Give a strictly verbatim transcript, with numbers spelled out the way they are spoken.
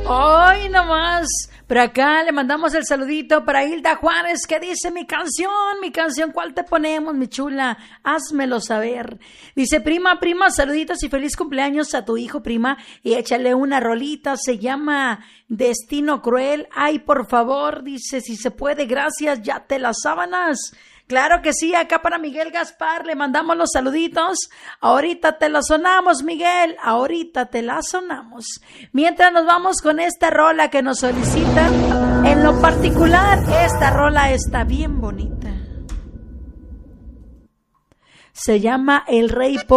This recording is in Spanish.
Hoy nomás, por acá le mandamos el saludito para Hilda Juárez, que dice: mi canción, mi canción, ¿cuál te ponemos, mi chula? Házmelo saber. Dice: prima, prima, saluditos y feliz cumpleaños a tu hijo, prima, y échale una rolita, se llama Destino Cruel. Ay, por favor, dice, si se puede, gracias, ya te las sábanas. Claro que sí, acá para Miguel Gaspar le mandamos los saluditos. Ahorita te la sonamos, Miguel, ahorita te la sonamos. Mientras nos vamos con esta rola que nos solicitan. En lo particular, esta rola está bien bonita. Se llama El Rey Pop.